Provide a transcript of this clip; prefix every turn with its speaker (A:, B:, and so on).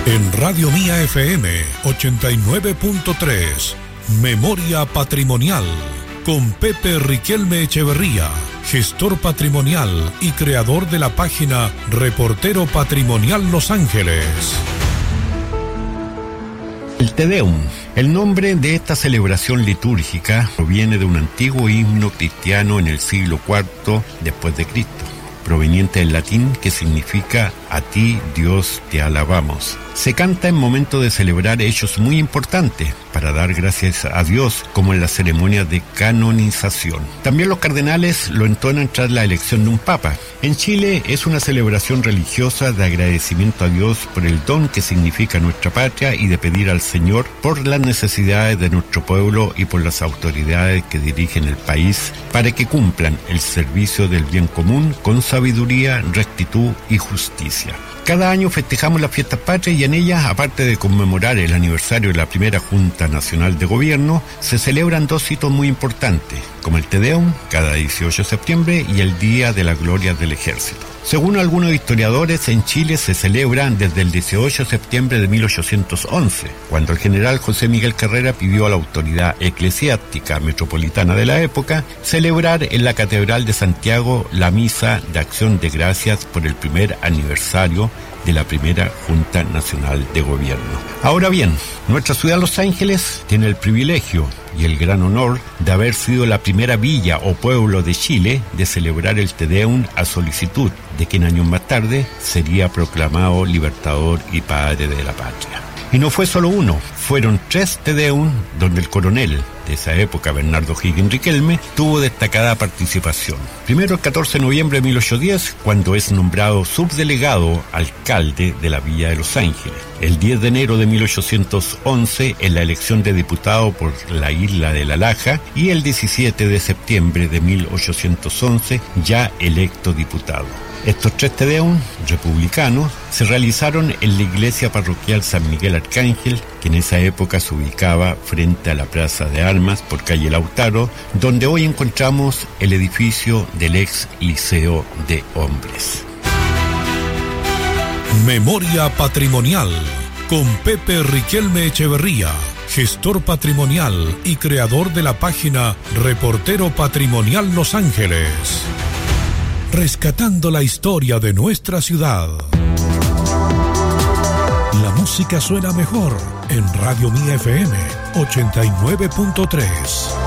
A: En Radio Mía FM 89.3, Memoria Patrimonial, con Pepe Riquelme Echeverría, gestor patrimonial y creador de la página Reportero Patrimonial Los Ángeles.
B: El Te Deum. El nombre de esta celebración litúrgica proviene de un antiguo himno cristiano en el siglo IV después de Cristo, proveniente del latín que significa "A ti, Dios, te alabamos". Se canta en momento de celebrar hechos muy importantes para dar gracias a Dios, como en las ceremonias de canonización. También los cardenales lo entonan tras la elección de un papa. En Chile es una celebración religiosa de agradecimiento a Dios por el don que significa nuestra patria y de pedir al Señor por las necesidades de nuestro pueblo y por las autoridades que dirigen el país para que cumplan el servicio del bien común con sabiduría, rectitud y justicia. Cada año festejamos las fiestas patrias y en ellas, aparte de conmemorar el aniversario de la primera Junta Nacional de Gobierno, se celebran dos hitos muy importantes, como el Te Deum, cada 18 de septiembre, y el Día de la Gloria del Ejército. Según algunos historiadores, en Chile se celebra desde el 18 de septiembre de 1811, cuando el general José Miguel Carrera pidió a la autoridad eclesiástica metropolitana de la época celebrar en la Catedral de Santiago la misa de acción de gracias por el primer aniversario de la primera Junta Nacional de Gobierno. Ahora bien, nuestra ciudad Los Ángeles tiene el privilegio y el gran honor de haber sido la primera villa o pueblo de Chile de celebrar el Te Deum a solicitud de quien años más tarde sería proclamado libertador y padre de la patria. Y no fue solo uno, fueron 3 Te Deum donde el coronel de esa época, Bernardo Higgins Riquelme, tuvo destacada participación. Primero el 14 de noviembre de 1810, cuando es nombrado subdelegado alcalde de la Villa de Los Ángeles. El 10 de enero de 1811, en la elección de diputado por la isla de La Laja, y el 17 de septiembre de 1811, ya electo diputado. Estos 3 Te Deum republicanos se realizaron en la iglesia parroquial San Miguel Arcángel, que en esa época se ubicaba frente a la Plaza de Armas por calle Lautaro, donde hoy encontramos el edificio del ex Liceo de Hombres.
A: Memoria Patrimonial, con Pepe Riquelme Echeverría, gestor patrimonial y creador de la página Reportero Patrimonial Los Ángeles. Rescatando la historia de nuestra ciudad. La música suena mejor en Radio Mía FM 89.3.